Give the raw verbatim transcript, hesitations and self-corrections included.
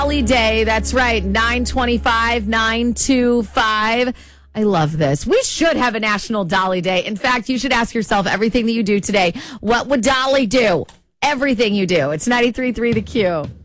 Dolly Day, that's right, nine twenty-five, nine twenty-five. I love this. We should have a National Dolly Day. In fact, you should ask yourself everything that you do today. What would Dolly do? Everything you do. It's ninety-three point three The Q.